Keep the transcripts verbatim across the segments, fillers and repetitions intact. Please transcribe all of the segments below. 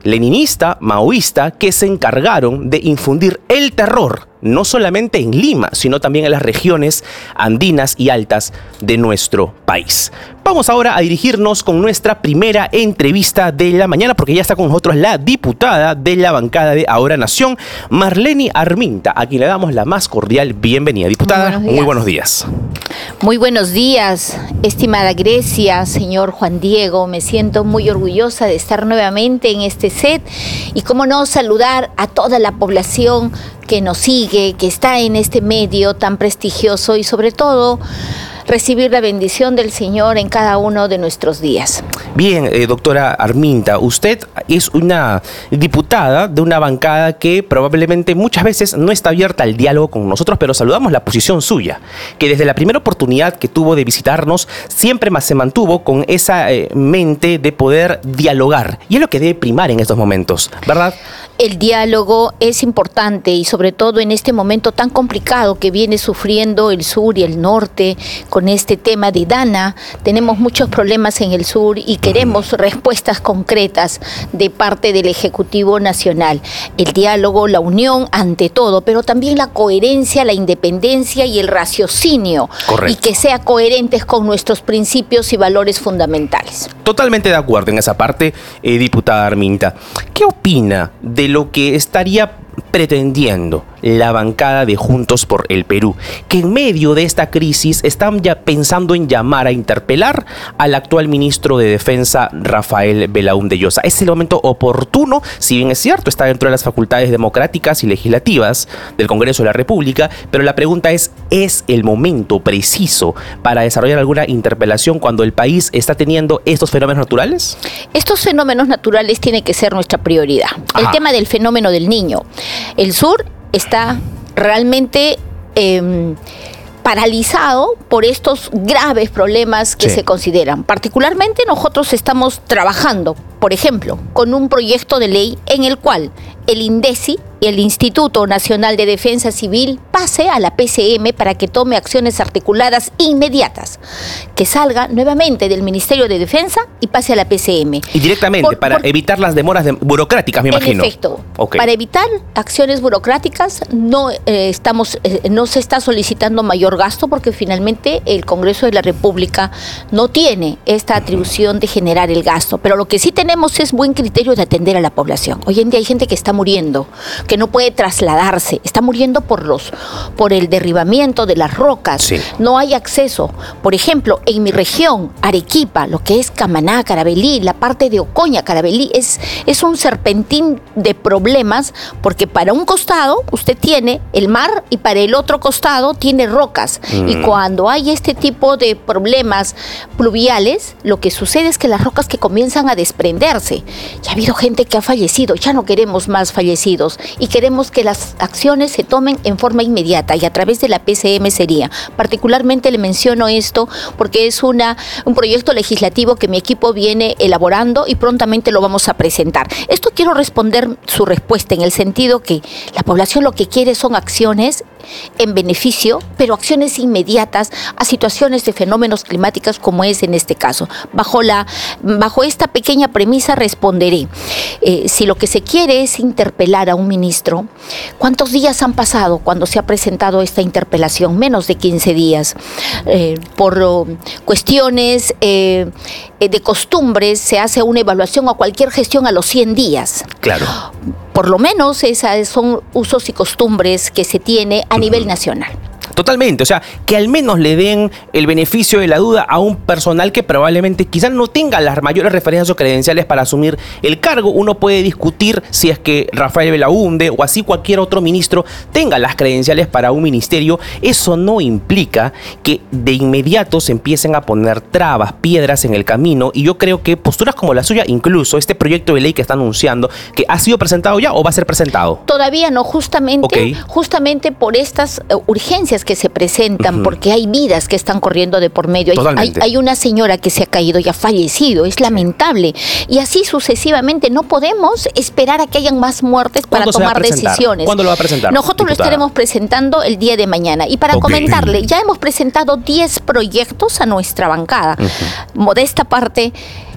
leninista, maoísta, que se encargaron de infundir el terror, no solamente en Lima, sino también en las regiones andinas y altas de nuestro país. Vamos ahora a dirigirnos con nuestra primera entrevista de la mañana, porque ya está con nosotros la diputada de la bancada de Ahora Nación, Marlene Arminta, a quien le damos la más cordial bienvenida. Diputada, muy buenos días. Muy buenos días, estimada Grecia, señor Juan Diego. Me siento muy orgullosa de estar nuevamente en este set y, cómo no, saludar a toda la población que nos sigue, que está en este medio tan prestigioso y, sobre todo, recibir la bendición del Señor en cada uno de nuestros días. Bien, eh, doctora Arminta, usted es una diputada de una bancada que probablemente muchas veces no está abierta al diálogo con nosotros, pero saludamos la posición suya, que desde la primera oportunidad que tuvo de visitarnos siempre más se mantuvo con esa eh, mente de poder dialogar, y es lo que debe primar en estos momentos, ¿verdad? El diálogo es importante y, sobre todo, en este momento tan complicado que viene sufriendo el sur y el norte con este tema de Dana. Tenemos muchos problemas en el sur y queremos respuestas concretas de parte del Ejecutivo Nacional. El diálogo, la unión ante todo, pero también la coherencia, la independencia y el raciocinio. Correcto. Y que sea coherentes con nuestros principios y valores fundamentales. Totalmente de acuerdo en esa parte, eh, diputada Arminta. ¿Qué opina de lo que estaría pretendiendo la bancada de Juntos por el Perú, que en medio de esta crisis están ya pensando en llamar a interpelar al actual ministro de Defensa, Rafael Belaúnde Llosa? Es el momento oportuno, si bien es cierto, está dentro de las facultades democráticas y legislativas del Congreso de la República, pero la pregunta es, ¿es el momento preciso para desarrollar alguna interpelación cuando el país está teniendo estos fenómenos naturales? Estos fenómenos naturales tienen que ser nuestra prioridad. Ajá. El tema del fenómeno del Niño. El sur está realmente eh, paralizado por estos graves problemas que sí se consideran. Particularmente nosotros estamos trabajando, por ejemplo, con un proyecto de ley en el cual el INDECI, el Instituto Nacional de Defensa Civil, pase a la P C M para que tome acciones articuladas inmediatas, que salga nuevamente del Ministerio de Defensa y pase a la P C M. Y directamente, por, para por, evitar las demoras de, burocráticas, me imagino. En efecto, okay. Para evitar acciones burocráticas no, eh, estamos, eh, no se está solicitando mayor gasto, porque finalmente el Congreso de la República no tiene esta atribución de generar el gasto, pero lo que sí tenemos es buen criterio de atender a la población. Hoy en día hay gente que está muriendo, que no puede trasladarse, está muriendo por los, por el derribamiento de las rocas, sí. No hay acceso. Por ejemplo, en mi región, Arequipa, lo que es Camaná, Carabelí, la parte de Ocoña, Carabelí, es, es un serpentín de problemas, porque para un costado usted tiene el mar y para el otro costado tiene rocas. Mm. Y cuando hay este tipo de problemas pluviales, lo que sucede es que las rocas que comienzan a desprenderse. Ya ha habido gente que ha fallecido, ya no queremos más fallecidos y queremos que las acciones se tomen en forma inmediata, y a través de la P C M sería. Particularmente le menciono esto porque es una, un proyecto legislativo que mi equipo viene elaborando y prontamente lo vamos a presentar. Esto quiero responder su respuesta en el sentido que la población lo que quiere son acciones en beneficio, pero acciones inmediatas a situaciones de fenómenos climáticos como es en este caso. Bajo, la, bajo esta pequeña premisa responderé. Eh, si lo que se quiere es interpelar a un ministro, ¿cuántos días han pasado cuando se ha presentado esta interpelación? Menos de quince días. Eh, por uh, cuestiones eh, de costumbres se hace una evaluación a cualquier gestión a los cien días. Claro. Por lo menos esas son usos y costumbres que se tiene a nivel nacional. Totalmente, o sea, que al menos le den el beneficio de la duda a un personal que probablemente quizás no tenga las mayores referencias o credenciales para asumir el cargo. Uno puede discutir si es que Rafael Belaúnde o así cualquier otro ministro tenga las credenciales para un ministerio. Eso no implica que de inmediato se empiecen a poner trabas, piedras en el camino, y yo creo que posturas como la suya, incluso este proyecto de ley que está anunciando, que ha sido presentado ya o va a ser presentado. Todavía no, justamente, okay. justamente por estas uh, urgencias que se presentan, uh-huh. porque hay vidas que están corriendo de por medio. Hay, hay, hay una señora que se ha caído y ha fallecido, es lamentable. Y así sucesivamente. No podemos esperar a que hayan más muertes para tomar decisiones. ¿Cuándo lo va a presentar? Nosotros diputada? Lo estaremos presentando el día de mañana. Y para okay. comentarle, ya hemos presentado diez proyectos a nuestra bancada. Uh-huh. Modesta parte,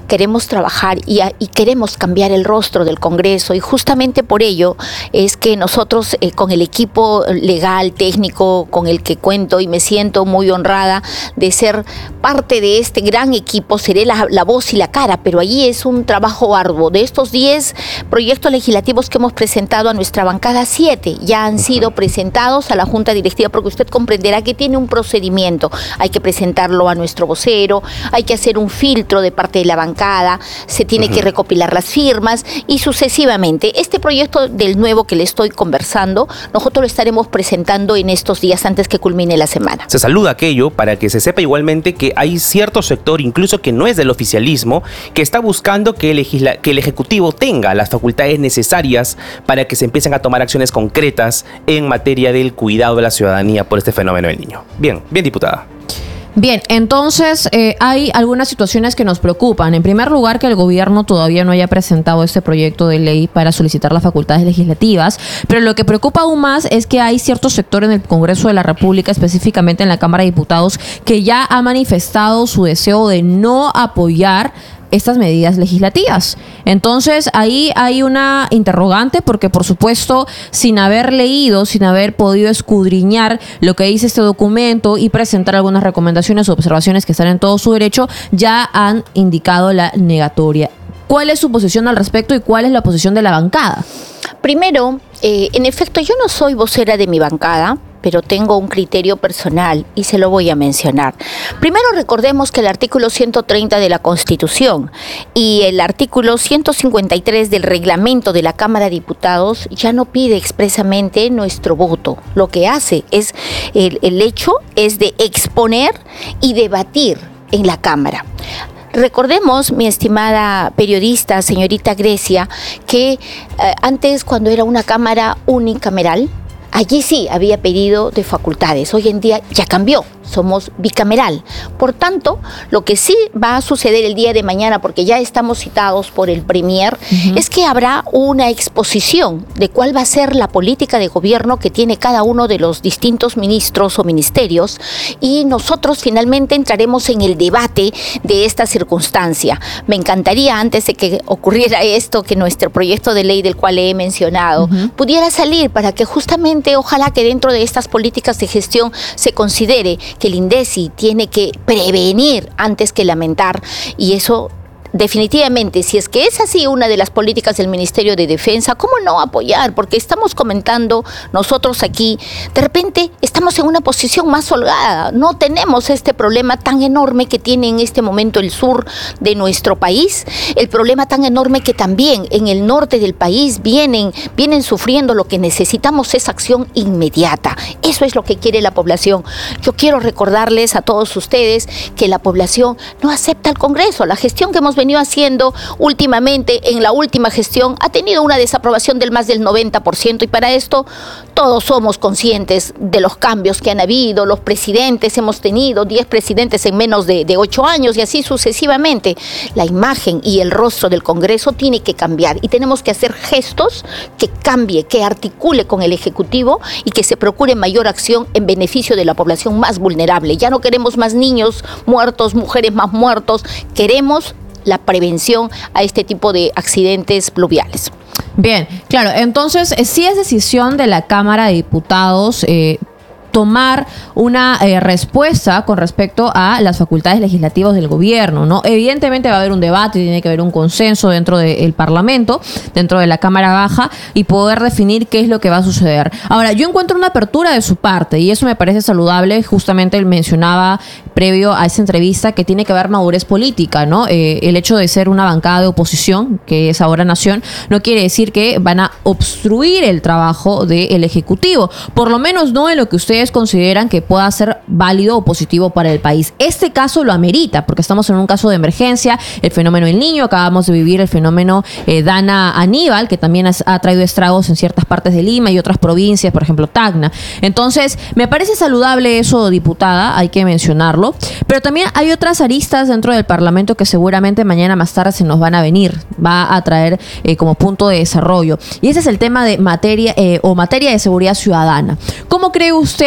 queremos trabajar y, y queremos cambiar el rostro del Congreso, y justamente por ello es que nosotros eh, con el equipo legal, técnico, con el que cuento, y me siento muy honrada de ser parte de este gran equipo, seré la, la voz y la cara, pero allí es un trabajo arduo. De estos diez proyectos legislativos que hemos presentado a nuestra bancada, siete ya han sido presentados a la Junta Directiva, porque usted comprenderá que tiene un procedimiento. Hay que presentarlo a nuestro vocero, hay que hacer un filtro de parte de la bancada, se tiene uh-huh. que recopilar las firmas y sucesivamente. Este proyecto del nuevo que le estoy conversando, nosotros lo estaremos presentando en estos días antes que culmine la semana. Se saluda aquello para que se sepa igualmente que hay cierto sector, incluso que no es del oficialismo, que está buscando que el, legisla que el Ejecutivo tenga las facultades necesarias para que se empiecen a tomar acciones concretas en materia del cuidado de la ciudadanía por este fenómeno del niño. Bien, bien, diputada. Bien, entonces eh, hay algunas situaciones que nos preocupan. En primer lugar, que el gobierno todavía no haya presentado este proyecto de ley para solicitar las facultades legislativas, pero lo que preocupa aún más es que hay cierto sector en el Congreso de la República, específicamente en la Cámara de Diputados, que ya ha manifestado su deseo de no apoyar estas medidas legislativas. Entonces ahí hay una interrogante, porque por supuesto, sin haber leído, sin haber podido escudriñar lo que dice este documento y presentar algunas recomendaciones o observaciones que están en todo su derecho, ya han indicado la negatoria. ¿Cuál es su posición al respecto y cuál es la posición de la bancada? Primero, eh, en efecto, yo no soy vocera de mi bancada, pero tengo un criterio personal y se lo voy a mencionar. Primero, recordemos que el artículo ciento treinta de la Constitución y el artículo ciento cincuenta y tres del reglamento de la Cámara de Diputados ya no pide expresamente nuestro voto. Lo que hace es, el, el hecho es de exponer y debatir en la Cámara. Recordemos, mi estimada periodista, señorita Grecia, que eh, antes, cuando era una Cámara unicameral, allí sí había pedido de facultades. Hoy en día ya cambió, somos bicameral. Por tanto, lo que sí va a suceder el día de mañana, porque ya estamos citados por el Premier, uh-huh. es que habrá una exposición de cuál va a ser la política de gobierno que tiene cada uno de los distintos ministros o ministerios, y nosotros finalmente entraremos en el debate de esta circunstancia. Me encantaría, antes de que ocurriera esto, que nuestro proyecto de ley del cual he mencionado uh-huh. pudiera salir, para que justamente, ojalá que dentro de estas políticas de gestión se considere que el INDECI tiene que prevenir antes que lamentar, y eso definitivamente, si es que es así una de las políticas del Ministerio de Defensa, ¿cómo no apoyar? Porque estamos comentando nosotros aquí, de repente estamos en una posición más holgada, no tenemos este problema tan enorme que tiene en este momento el sur de nuestro país, el problema tan enorme que también en el norte del país vienen, vienen sufriendo. Lo que necesitamos es acción inmediata. Eso es lo que quiere la población. Yo quiero recordarles a todos ustedes que la población no acepta al Congreso. La gestión que hemos venido haciendo últimamente, en la última gestión, ha tenido una desaprobación del más del noventa por ciento, y para esto todos somos conscientes de los cambios que han habido. Los presidentes, hemos tenido diez presidentes en menos de, de ocho años y así sucesivamente. La imagen y el rostro del Congreso tiene que cambiar, y tenemos que hacer gestos que cambie, que articule con el Ejecutivo y que se procure mayor acción en beneficio de la población más vulnerable. Ya no queremos más niños muertos, mujeres más muertos, queremos la prevención a este tipo de accidentes pluviales. Bien, claro, entonces sí es decisión de la Cámara de Diputados eh, tomar una eh, respuesta con respecto a las facultades legislativas del gobierno, ¿no? Evidentemente va a haber un debate, tiene que haber un consenso dentro del Parlamento, dentro de la Cámara Baja, y poder definir qué es lo que va a suceder. Ahora, yo encuentro una apertura de su parte, y eso me parece saludable. Justamente él mencionaba previo a esa entrevista que tiene que haber madurez política, ¿no? Eh, el hecho de ser una bancada de oposición, que es ahora Nación, no quiere decir que van a obstruir el trabajo del Ejecutivo, por lo menos no en lo que ustedes consideran que pueda ser válido o positivo para el país. Este caso lo amerita, porque estamos en un caso de emergencia, el fenómeno del niño, acabamos de vivir el fenómeno eh, Dana Aníbal, que también has, ha traído estragos en ciertas partes de Lima y otras provincias, por ejemplo Tacna. Entonces, me parece saludable eso, diputada, hay que mencionarlo, pero también hay otras aristas dentro del Parlamento que seguramente mañana más tarde se nos van a venir, va a traer eh, como punto de desarrollo, y ese es el tema de materia eh, o materia de seguridad ciudadana. ¿Cómo cree usted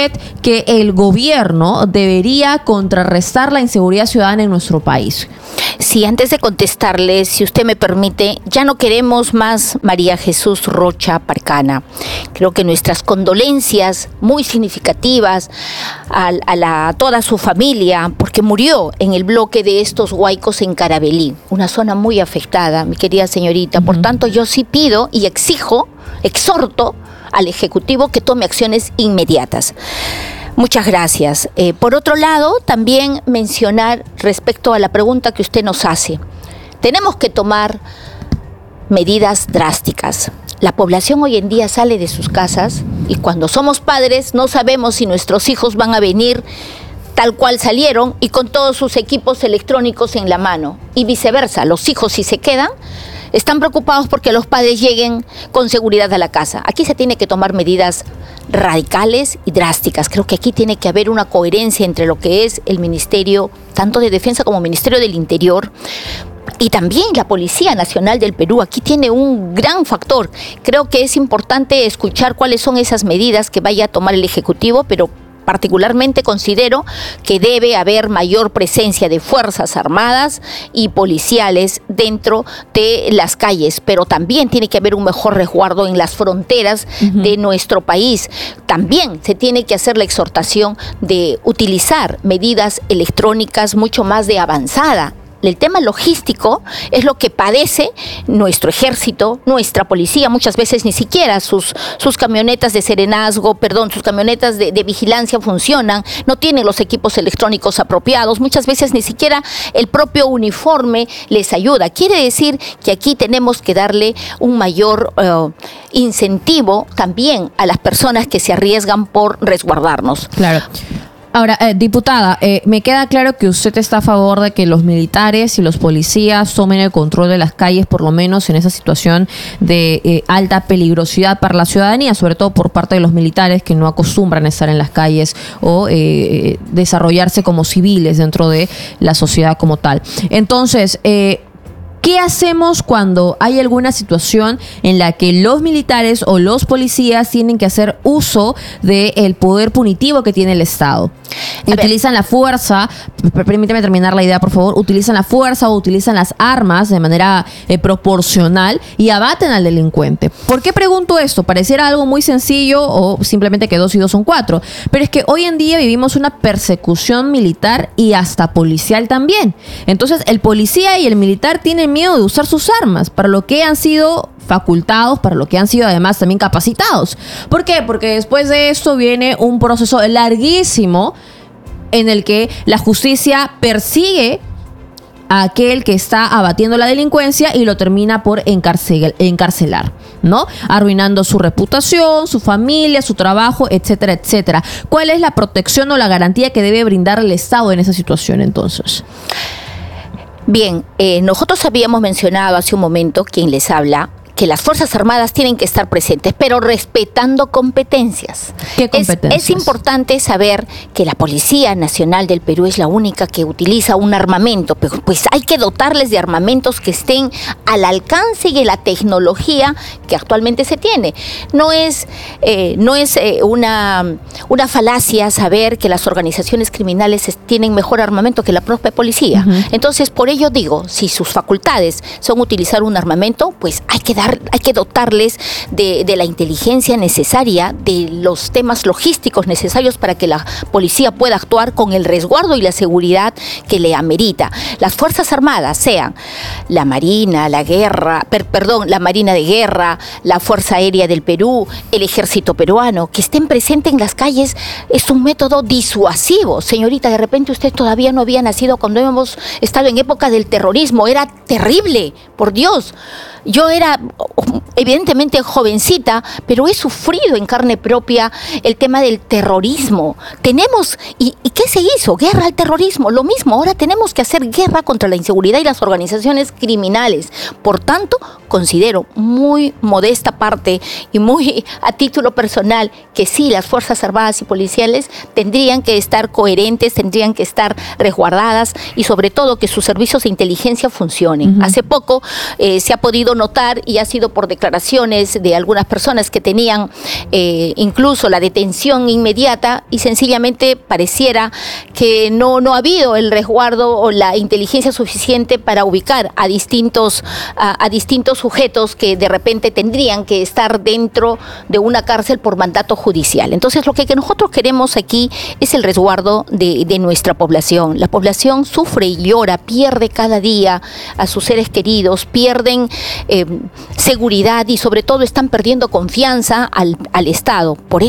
usted que el gobierno debería contrarrestar la inseguridad ciudadana en nuestro país? Sí, antes de contestarle, si usted me permite, ya no queremos más María Jesús Rocha Parcana. Creo que nuestras condolencias muy significativas a, a, la, a toda su familia, porque murió en el bloque de estos huaicos en Caravelí, una zona muy afectada, mi querida señorita. Uh-huh. Por tanto, yo sí pido y exijo, exhorto al Ejecutivo que tome acciones inmediatas. Muchas gracias. Eh, por otro lado, también mencionar respecto a la pregunta que usted nos hace. Tenemos que tomar medidas drásticas. La población hoy en día sale de sus casas y cuando somos padres no sabemos si nuestros hijos van a venir tal cual salieron y con todos sus equipos electrónicos en la mano. Y viceversa, los hijos si se quedan, están preocupados porque los padres lleguen con seguridad a la casa. Aquí se tiene que tomar medidas radicales y drásticas. Creo que aquí tiene que haber una coherencia entre lo que es el Ministerio, tanto de Defensa como Ministerio del Interior, y también la Policía Nacional del Perú. Aquí tiene un gran factor. Creo que es importante escuchar cuáles son esas medidas que vaya a tomar el Ejecutivo, pero particularmente considero que debe haber mayor presencia de Fuerzas Armadas y policiales dentro de las calles, pero también tiene que haber un mejor resguardo en las fronteras uh-huh. de nuestro país. También se tiene que hacer la exhortación de utilizar medidas electrónicas mucho más de avanzada. El tema logístico es lo que padece nuestro ejército, nuestra policía, muchas veces ni siquiera sus, sus camionetas de serenazgo, perdón, sus camionetas de, de vigilancia funcionan, no tienen los equipos electrónicos apropiados, muchas veces ni siquiera el propio uniforme les ayuda. Quiere decir que aquí tenemos que darle un mayor uh, incentivo también a las personas que se arriesgan por resguardarnos. Claro. Ahora, eh, diputada, eh, me queda claro que usted está a favor de que los militares y los policías tomen el control de las calles, por lo menos en esa situación de eh, alta peligrosidad para la ciudadanía, sobre todo por parte de los militares que no acostumbran a estar en las calles o eh, desarrollarse como civiles dentro de la sociedad como tal. Entonces, eh, ¿qué hacemos cuando hay alguna situación en la que los militares o los policías tienen que hacer uso del poder punitivo que tiene el Estado? Y utilizan la fuerza, permíteme terminar la idea por favor, utilizan la fuerza o utilizan las armas de manera eh, proporcional y abaten al delincuente. ¿Por qué pregunto esto? Pareciera algo muy sencillo o simplemente que dos y dos son cuatro, pero es que hoy en día vivimos una persecución militar y hasta policial también. Entonces el policía y el militar tienen miedo de usar sus armas para lo que han sido facultados, para lo que han sido además también capacitados. ¿Por qué? Porque después de esto viene un proceso larguísimo en el que la justicia persigue a aquel que está abatiendo la delincuencia y lo termina por encarcel- encarcelar, ¿no? Arruinando su reputación, su familia, su trabajo, etcétera, etcétera. ¿Cuál es la protección o la garantía que debe brindar el Estado en esa situación entonces? Bien, eh, nosotros habíamos mencionado hace un momento, quien les habla, que las Fuerzas Armadas tienen que estar presentes, pero respetando competencias. ¿Qué competencias? Es, es importante saber que la Policía Nacional del Perú es la única que utiliza un armamento, pero pues hay que dotarles de armamentos que estén al alcance y de la tecnología que actualmente se tiene. No es, eh, no es eh, una, una falacia saber que las organizaciones criminales tienen mejor armamento que la propia policía. Uh-huh. Entonces, por ello digo, si sus facultades son utilizar un armamento, pues hay que dar Hay que dotarles de, de la inteligencia necesaria, de los temas logísticos necesarios para que la policía pueda actuar con el resguardo y la seguridad que le amerita. Las Fuerzas Armadas, sean la Marina, la Guerra, per, perdón, la Marina de Guerra, la Fuerza Aérea del Perú, el Ejército Peruano, que estén presentes en las calles, es un método disuasivo. Señorita, de repente usted todavía no había nacido cuando hemos estado en época del terrorismo. Era terrible, por Dios. Yo era evidentemente jovencita, pero he sufrido en carne propia el tema del terrorismo. Tenemos, ¿y, y qué se hizo? Guerra al terrorismo, lo mismo, ahora tenemos que hacer guerra contra la inseguridad y las organizaciones criminales. Por tanto, considero muy modesta parte y muy a título personal que sí, las Fuerzas Armadas y policiales tendrían que estar coherentes, tendrían que estar resguardadas y sobre todo que sus servicios de inteligencia funcionen. Uh-huh. Hace poco eh, se ha podido notar y ha sido por declaraciones de algunas personas que tenían eh, incluso la detención inmediata, y sencillamente pareciera que no, no ha habido el resguardo o la inteligencia suficiente para ubicar a distintos, a, a distintos sujetos que de repente tendrían que estar dentro de una cárcel por mandato judicial. Entonces, lo que, que nosotros queremos aquí es el resguardo de, de nuestra población. La población sufre y llora, pierde cada día a sus seres queridos, pierden eh, seguridad y sobre todo están perdiendo confianza al, al Estado. Por